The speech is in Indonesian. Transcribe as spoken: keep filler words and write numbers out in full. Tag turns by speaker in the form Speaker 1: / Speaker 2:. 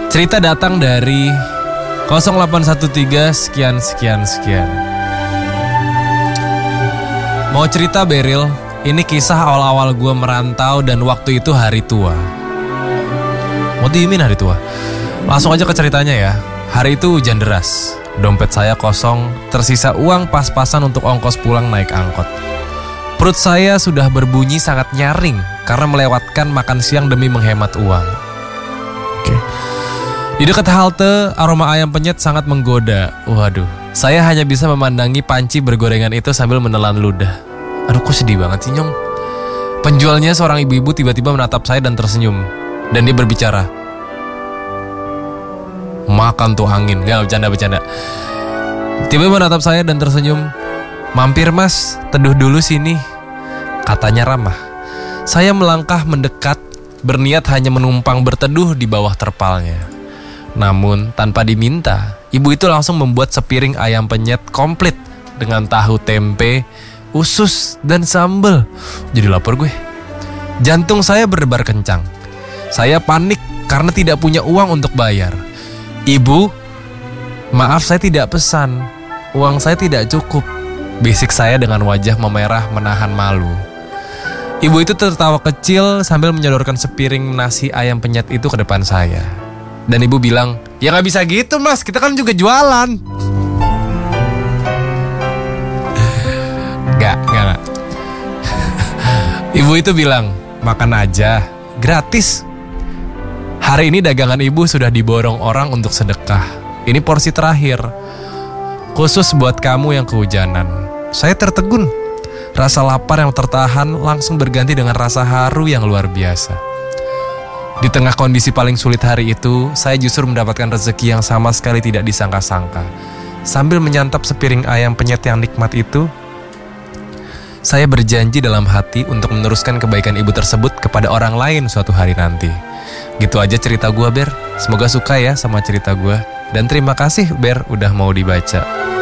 Speaker 1: Cerita datang dari nol delapan satu tiga sekian sekian sekian. Mau cerita Beril, ini kisah awal-awal gue merantau dan waktu itu hari tua. What do you mean hari tua? Langsung aja ke ceritanya ya. Hari itu hujan deras, dompet saya kosong, tersisa uang pas-pasan untuk ongkos pulang naik angkot. Perut saya sudah berbunyi sangat nyaring karena melewatkan makan siang demi menghemat uang. Oke. Di dekat halte, aroma ayam penyet sangat menggoda. Waduh, saya hanya bisa memandangi panci bergorengan itu sambil menelan ludah. Aduh, kok sedih banget sih, Nyong. Penjualnya seorang ibu-ibu tiba-tiba menatap saya dan tersenyum. Dan dia berbicara, makan tuh angin. Gak, bercanda-bercanda. Tiba-tiba menatap saya dan tersenyum. Mampir mas, teduh dulu sini, katanya ramah. Saya melangkah mendekat, berniat hanya menumpang berteduh di bawah terpalnya. Namun tanpa diminta, ibu itu langsung membuat sepiring ayam penyet komplit dengan tahu tempe, usus, dan sambal. Jadi lapar gue. Jantung saya berdebar kencang. Saya panik karena tidak punya uang untuk bayar. Ibu, maaf saya tidak pesan. Uang saya tidak cukup, bisik saya dengan wajah memerah menahan malu. Ibu itu tertawa kecil sambil menyodorkan sepiring nasi ayam penyet itu ke depan saya. Dan ibu bilang, ya gak bisa gitu mas, kita kan juga jualan. Gak, gak, gak. Ibu itu bilang, makan aja, gratis. Hari ini dagangan ibu sudah diborong orang untuk sedekah. Ini porsi terakhir, khusus buat kamu yang kehujanan. Saya tertegun. Rasa lapar yang tertahan langsung berganti dengan rasa haru yang luar biasa. Di tengah kondisi paling sulit hari itu, saya justru mendapatkan rezeki yang sama sekali tidak disangka-sangka. Sambil menyantap sepiring ayam penyet yang nikmat itu, saya berjanji dalam hati untuk meneruskan kebaikan ibu tersebut kepada orang lain suatu hari nanti. Gitu aja cerita gue, Ber. Semoga suka ya sama cerita gue. Dan terima kasih, Ber, udah mau dibaca.